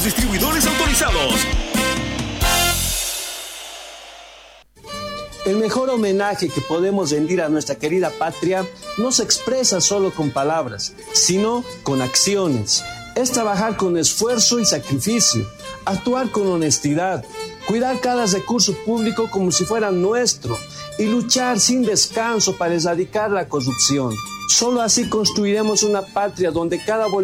distribuidores autorizados. El mejor homenaje que podemos rendir a nuestra querida patria no se expresa solo con palabras, sino con acciones. Es trabajar con esfuerzo y sacrificio, actuar con honestidad, cuidar cada recurso público como si fuera nuestro y luchar sin descanso para erradicar la corrupción. Solo así construiremos una patria donde cada